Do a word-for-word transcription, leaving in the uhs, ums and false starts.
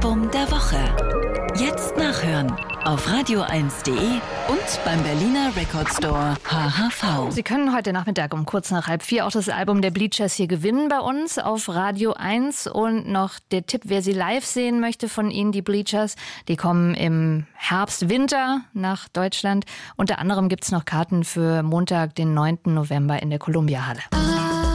Album der Woche. Jetzt nachhören auf radio eins punkt de und beim Berliner Record Store H H V. Sie können heute Nachmittag um kurz nach halb vier auch das Album der Bleachers hier gewinnen bei uns auf Radio eins. Und noch der Tipp, wer sie live sehen möchte von Ihnen, die Bleachers, die kommen im Herbst, Winter nach Deutschland. Unter anderem gibt es noch Karten für Montag, den neunten November in der Columbia Halle.